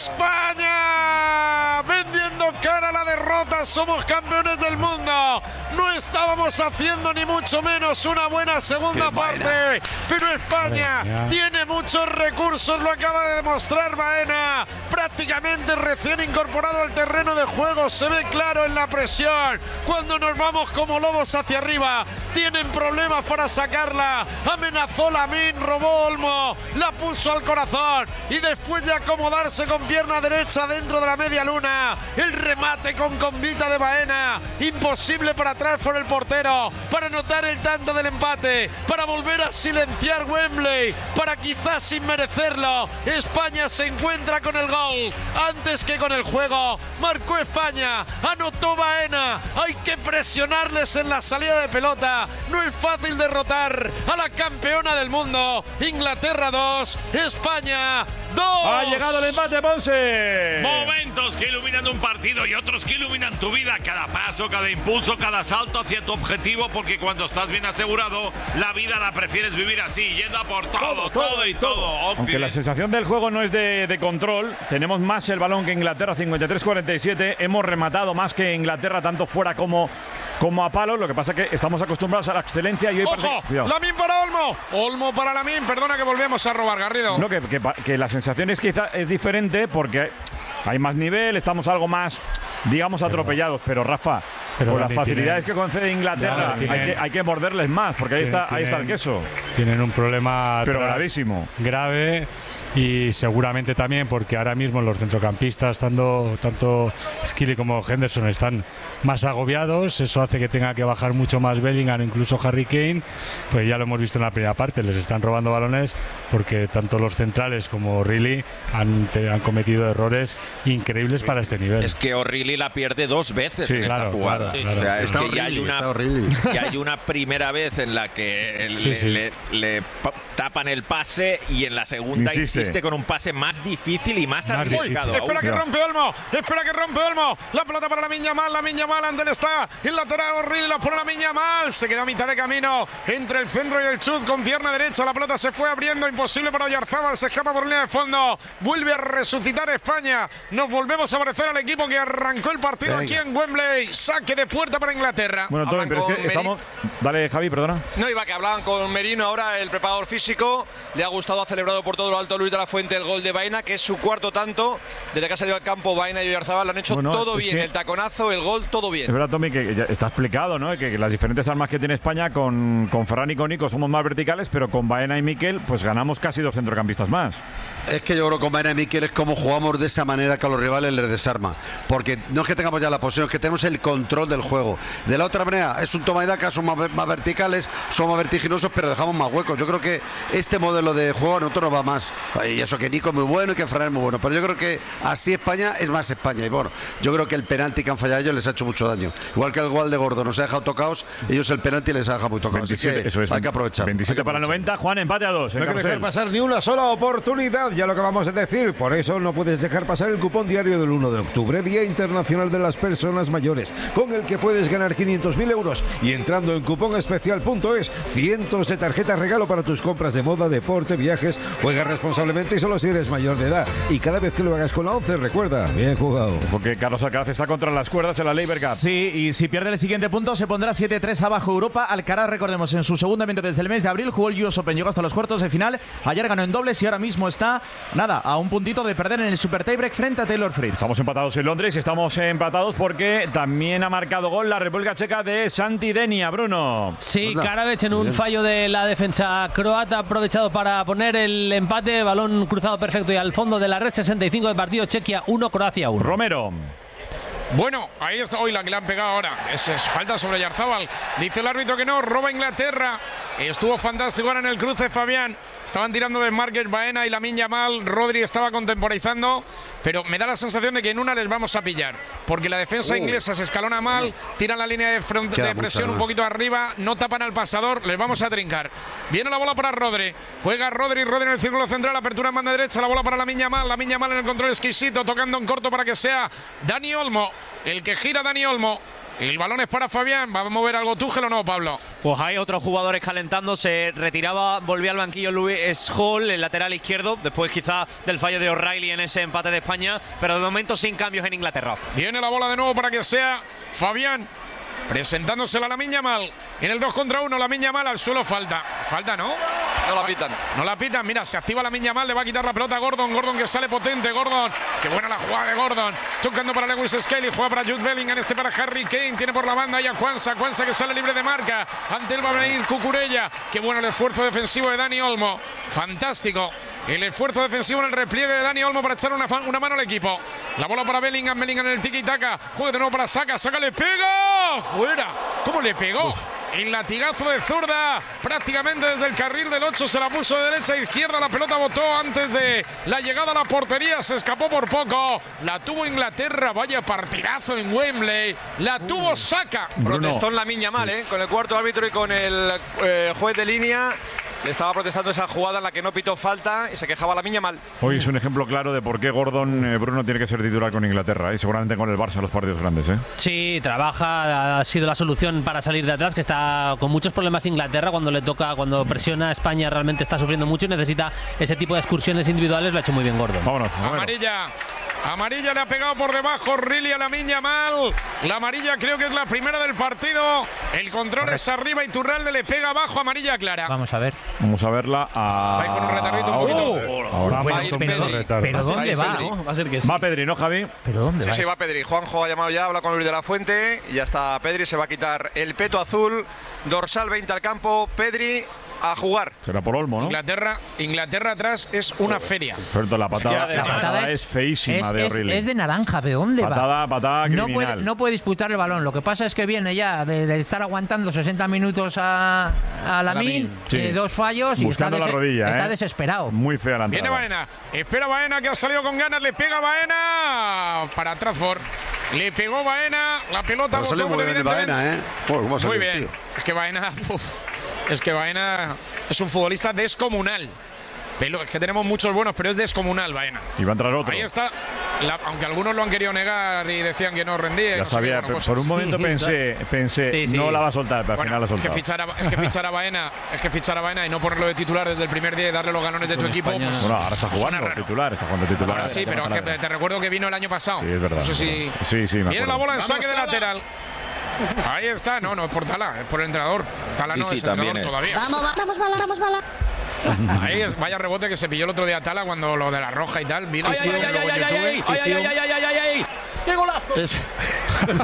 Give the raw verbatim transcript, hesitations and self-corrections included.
España vendiendo cara a la derrota. Somos campeones del mundo. No estábamos haciendo ni mucho menos una buena segunda parte, pero España tiene muchos recursos, lo acaba de demostrar Baena, prácticamente recién incorporado al terreno de juego. Se ve claro en la presión cuando nos vamos como lobos hacia arriba. Tienen problemas para sacarla. Amenazó Lamine, robó Olmo, la puso al corazón y después de acomodarse con pierna derecha dentro de la media luna, el remate con combita de Baena, imposible para atrás por el portero, para anotar el tanto del empate, para volver a silenciar Wembley, para quizás sin merecerlo. España se encuentra con el gol antes que con el juego. Marcó España, anotó Baena. Hay que presionarles en la salida de pelota. No es fácil derrotar a la campeona del mundo. Inglaterra dos, España dos. Ha llegado el empate, Ponce. Momentos que iluminan un partido y otros que iluminan tu vida. Cada paso, cada impulso, cada salto hacia tu objetivo, porque cuando estás bien asegurado, la vida la prefieres vivir así, yendo a por todo, todo, todo, todo y todo. todo. Aunque la sensación del juego no es de, de control, tenemos más el balón que Inglaterra, cincuenta y tres cuarenta y siete. Hemos rematado más que Inglaterra, tanto fuera como, como a palos. Lo que pasa es que estamos acostumbrados a la excelencia y hoy ¡ojo! Parece... Lamine para Olmo. Olmo para Lamine. Perdona que volvemos a robar, Garrido. No, que, que, que la sensación es quizá es diferente porque hay más nivel, estamos algo más, digamos, atropellados. Pero, Rafa, pero con las tienen, facilidades que concede Inglaterra, tienen, hay, que, hay que morderles más, porque ahí, tienen, está, ahí está el queso. Tienen un problema pero gravísimo. Grave. Y seguramente también porque ahora mismo los centrocampistas, tanto, tanto Skilly como Henderson, están más agobiados. Eso hace que tenga que bajar mucho más Bellingham, incluso Harry Kane. Pues ya lo hemos visto en la primera parte, les están robando balones porque tanto los centrales como O'Reilly han, han cometido errores increíbles para este nivel. Es que O'Reilly la pierde dos veces sí, en claro, esta jugada. Claro, claro. O sea, es está que horrible, ya hay, una, ya hay una primera vez en la que sí, le, sí. le, le tapan el pase y en la segunda insiste, insiste con un pase más difícil y más, más arriesgado. Espera que rompe Olmo, espera que rompe Olmo. La pelota para Lamine Yamal, Lamine Yamal, ante está el lateral O'Reilly, la pone Lamine Yamal. Se queda a mitad de camino entre el centro y el chut con pierna derecha. La pelota se fue abriendo, imposible para Oyarzábal, se escapa por línea de fondo. Vuelve a resucitar España. Nos volvemos a parecer al equipo que arrancó el partido Venga. aquí en Wembley. Saque de puerta para Inglaterra. Bueno, Tommy, pero es que estamos... Dale, Javi, perdona. No, iba que hablaban con Merino ahora, el preparador físico. Le ha gustado, ha celebrado por todo lo alto Luis de la Fuente el gol de Baena, que es su cuarto tanto. Desde que ha salido al campo, Baena y Oyarzábal lo han hecho bueno, todo bien. El taconazo, el gol, todo bien. Es verdad, Tommy, que ya está explicado, ¿no? Que, que las diferentes armas que tiene España con, con Ferran y con Nico somos más verticales, pero con Baena y Mikel, pues ganamos casi dos centrocampistas más. Es que yo creo que con Baena y Mikel es como jugamos de esa manera que a los rivales les desarma. Porque no es que tengamos ya la posición, es que tenemos el control del juego. De la otra manera, es un toma y daca, son más, más verticales, son más vertiginosos, pero dejamos más huecos. Yo creo que este modelo de juego a nosotros nos va más. Y eso que Nico es muy bueno y que Ferran es muy bueno. Pero yo creo que así España es más España. Y bueno, yo creo que el penalti que han fallado ellos les ha hecho mucho daño. Igual que el gol de Gordo nos ha dejado tocados, ellos el penalti les ha dejado muy tocados. veintisiete, así que eso es, hay que aprovechar. veintisiete que para aprovechar. noventa, Juan, empate a dos. No hay que dejar pasar ni una sola oportunidad, ya lo que vamos a decir. Por eso no puedes dejar pasar el cupón diario del uno de octubre, Día Internacional de las Personas Mayores, con el que puedes ganar quinientos mil euros. Y entrando en cuponespecial punto es, cientos de tarjetas regalo para tus compras de moda, deporte, viajes. Juega responsablemente y solo si eres mayor de edad. Y cada vez que lo hagas con la once, recuerda, bien jugado. Porque Carlos Alcaraz está contra las cuerdas en la Labour Cup. Sí, y si pierde el siguiente punto se pondrá siete tres abajo Europa. Alcaraz, recordemos, en su segundo evento desde el mes de abril jugó el U S Open, llegó hasta los cuartos de final. Ayer ganó en dobles y ahora mismo está, nada, a un puntito de perder en el Super Tiebreak frente a Taylor Fritz. Estamos empatados en Londres y estamos empatados porque también ha marcado gol la República Checa de Santi Denia, Bruno. Sí, Karabec en un Bien. fallo de la defensa croata, aprovechado para poner el empate, balón cruzado perfecto y al fondo de la red. Sesenta y cinco de partido, Chequia uno, Croacia uno. Romero. Bueno, ahí está hoy la que le han pegado ahora. Es, es falta sobre Oyarzábal. Dice el árbitro que no, roba Inglaterra. Estuvo fantástico ahora en el cruce, Fabián. Estaban tirando de Marquez, Baena y Lamine Yamal. Rodri estaba contemporizando, pero me da la sensación de que en una les vamos a pillar, porque la defensa uh. inglesa se escalona mal, tiran la línea de, front, de presión un poquito arriba, no tapan al pasador, les vamos a trincar. Viene la bola para Rodri, juega Rodri, Rodri en el círculo central, apertura en banda derecha, la bola para Lamine Yamal, Lamine Yamal en el control exquisito, tocando en corto para que sea Dani Olmo, el que gira Dani Olmo. El balón es para Fabián. ¿Va a mover algo Tuchel o no, Pablo? Pues hay otros jugadores calentando. Se retiraba, volvía al banquillo Luis Hall, el lateral izquierdo, después quizá del fallo de O'Reilly en ese empate de España, pero de momento sin cambios en Inglaterra. Viene la bola de nuevo para que sea Fabián presentándosela a Lamine Yamal. En el dos contra uno, Lamine Yamal al suelo, falta. Falta, ¿no? No la pitan. No la pitan, mira, se activa Lamine Yamal, le va a quitar la pelota a Gordon. Gordon que sale potente, Gordon. Qué buena la jugada de Gordon. Tocando para Lewis Skelly, juega para Jude Bellingham, este para Harry Kane. Tiene por la banda ahí a Kwanza. Kwanza que sale libre de marca. Ante él va a venir Cucurella. Qué bueno el esfuerzo defensivo de Dani Olmo. Fantástico. El esfuerzo defensivo en el repliegue de Dani Olmo para echar una, una mano al equipo. La bola para Bellingham, Bellingham en el tiki-taka. Juega de nuevo para Saka, Saka le pega. ¡Fuera! ¿Cómo le pegó? Uf. El latigazo de zurda, prácticamente desde el carril del ocho, se la puso de derecha a izquierda, la pelota botó antes de la llegada a la portería, se escapó por poco, la tuvo Inglaterra, vaya partidazo en Wembley, la tuvo Saka. Protestó en Lamine Yamal, ¿eh? Con el cuarto árbitro y con el eh, juez de línea. Le estaba protestando esa jugada en la que no pitó falta y se quejaba Lamine Yamal. Hoy es un ejemplo claro de por qué Gordon, eh, Bruno, tiene que ser titular con Inglaterra y ¿eh? seguramente con el Barça en los partidos grandes. ¿eh? Sí, trabaja, ha sido la solución para salir de atrás, que está con muchos problemas Inglaterra cuando le toca, cuando presiona a España, realmente está sufriendo mucho y necesita ese tipo de excursiones individuales, lo ha hecho muy bien Gordon. Vámonos. Amarilla. Amarilla le ha pegado por debajo Riley a Lamine Yamal. La amarilla creo que es la primera del partido. El control Correcto. Es arriba y Turralde le pega abajo, amarilla clara. Vamos a ver. Vamos a verla. A... Va con un retardito un poquito. Oh, ahora va a ir Pedri. Pero ¿dónde va? ¿no? Va a ser que sí. Va Pedri, ¿no, Javi? ¿Pero dónde sí, va? Sí, va Pedri. Juanjo ha llamado ya, habla con Luis de la Fuente. Y ya está Pedri, se va a quitar el peto azul. Dorsal veinte al campo. Pedri a jugar. Será por Olmo, ¿no? Inglaterra, Inglaterra atrás es una feria. Pero la patada, Es que la patada, patada es, es feísima es, de es, O'Reilly. es de naranja, ¿de dónde patada, va? Patada, no criminal. puede, no puede disputar el balón. Lo que pasa es que viene ya de, de estar aguantando sesenta minutos a, a Lamine, sí. eh, dos fallos buscando y está, la rodilla, está ¿eh? desesperado. Muy fea la entrada. Viene Baena, espera Baena que ha salido con ganas, le pega Baena para Trafford. Le pegó Baena, la pelota botó muy bien de Baena, ¿eh? Joder, ¿cómo muy bien. Tío? Es que Baena, uf, es que Baena es un futbolista descomunal. Pero es que tenemos muchos buenos, pero es descomunal Baena. Y va a entrar otro. Ahí está, la, aunque algunos lo han querido negar y decían que no rendía. Ya no sabía, sé qué, bueno, por un momento pensé, pensé sí, sí. no la va a soltar, pero bueno, al final la ha soltado. Es que fichar a, es que fichar a Baena, es que fichar a Baena y no ponerlo de titular desde el primer día y darle los galones de tu equipo. Pues, bueno, ahora está jugando titular, está jugando titular. Ahora sí, pero es que te recuerdo que vino el año pasado. Sí, es verdad. No sé si. Sí, sí, me Viene acuerdo. la bola en Vamos, saque de Tala. lateral. Ahí está, no, no es por Tala, es por el entrenador. Tala Sí, no sí, es entrenador también es. todavía. Vamos, vamos, bala, vamos, bala. Ahí es, vaya rebote que se pilló el otro día Tala cuando lo de la roja y tal. Vino ¡Ay, ay, ay, ay, ay, ay, ay, ay, ay, ay, ay, ay, ay! ¡Qué golazo!